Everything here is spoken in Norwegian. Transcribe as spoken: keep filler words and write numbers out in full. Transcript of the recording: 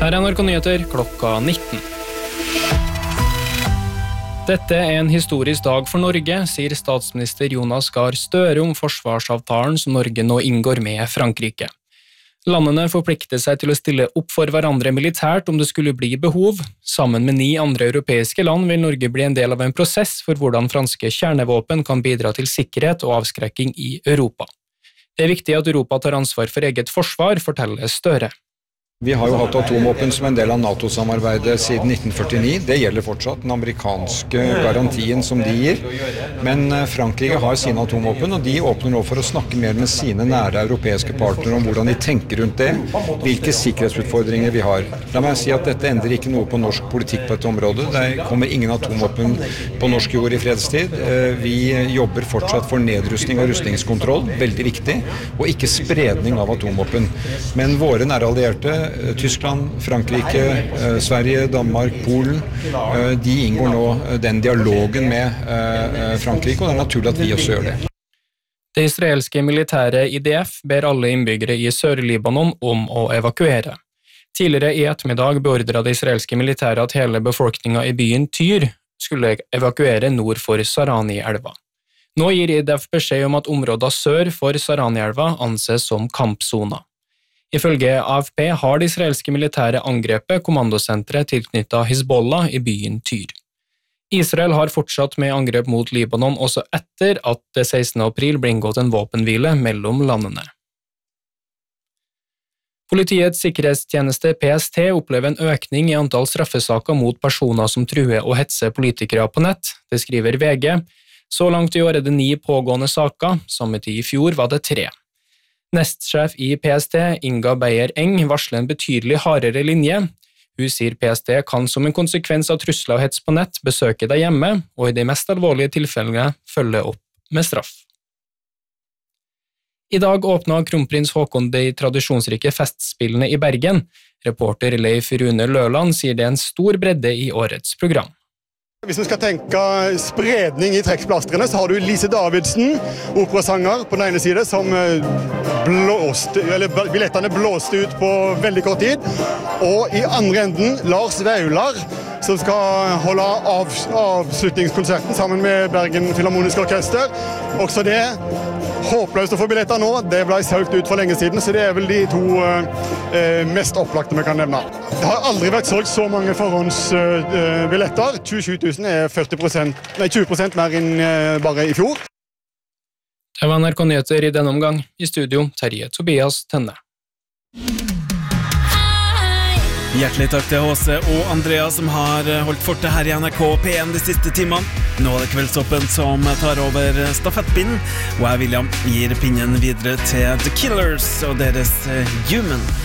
Her er N R K Nyheter klokka nitten. Dette er en historisk dag for Norge, sier statsminister Jonas Gahr Støre om forsvarsavtalen som Norge nå inngår med Frankrike. Landene forplikter seg til å stille opp for hverandre militært om det skulle bli behov. Sammen med ni andre europeiske land vil Norge bli en del av en prosess for hvordan franske kjernevåpen kan bidra til sikkerhet og avskrekking i Europa. Det er viktig at Europa tar ansvar for eget forsvar, forteller Støre. Vi har jo hatt atomvåpen som en del av NATO-samarbeidet siden nitten førtini. Det gjelder fortsatt, den amerikanske garantien som de gir. Men Frankrike har sine atomvåpen, og de åpner nå for å snakke mer med sine nære europeiske partnere om hvordan de tenker rundt det, hvilke sikkerhetsutfordringer vi har. La meg si at dette endrer ikke noe på norsk politikk på dette området. Det kommer ingen atomvåpen på norsk jord i fredstid. Vi jobber fortsatt for nedrustning og rustningskontroll, veldig viktig, og ikke spredning av atomvåpen. Men våre nære allierte, Tyskland, Frankrike, Sverige, Danmark, Polen, de inngår nå den dialogen med Frankrike, og det er naturlig at vi også gjør det. Det israelske militære I D F ber alle innbyggere I Sør-Libanon om å evakuere. Tidligere I ettermiddag beordret det israelske militæret at hele befolkningen I byen Tyr skulle evakuere nord for Sarani-elva. Nå gir I D F beskjed om at områder sør for Sarani-elva anses som kampsona. Ifølge A F P har det israelske militære angrepet kommandosenteret tilknyttet Hezbollah I byen Tyr. Israel har fortsatt med angrep mot Libanon også etter at det sekstende april ble inngått en våpenhvile mellom landene. Politiets sikkerhetstjeneste P S T opplever en økning I antall straffesaker mot personer som truer og hetser politikere på nett, det skriver V G. Så langt I år er det ni pågående saker, samme tid I fjor var det tre. Nestsjef I P S T, Inga Beyer Eng, varsler en betydelig hardere linje. Hun sier P S T kan som en konsekvens av trusler og hets på nett besøke deg hjemme, og I de mest alvorlige tilfellene følge opp med straff. I dag åpnet kronprins Haakon de tradisjonsrike festspillene I Bergen. Reporter Leif Rune Løland sier det er en stor bredde I årets program. Hvis vi skal tenke spredning I trekkplastrene, så har du Lise Davidsen, operasanger på den ene side, som blåste, eller billettene blåste ut på veldig kort tid. Og I andre enden Lars Vaular, som skal holde av, avslutningskonserten sammen med Bergen Filharmoniske Orkester. Også det håpløst å få billetter nå, det ble solgt ut for lenge siden, så det er vel de to eh, mest opplagte vi kan nevne. Det har aldri vært solgt så mange forhåndsbilletter. tjuesju tusen er førti prosent, nei, tjue prosent mer enn eh, bare I fjor. Det var N R K Nyheter I denne omgang. I studio, Terje Tobias Tenne. Hjertelig takk til H C og Andrea som har holdt fortet her I N R K P en de siste timene. Nå er det Kveldstoppen som tar over stafettpinnen, og jeg, William, gir pinnen videre til The Killers og deres Human.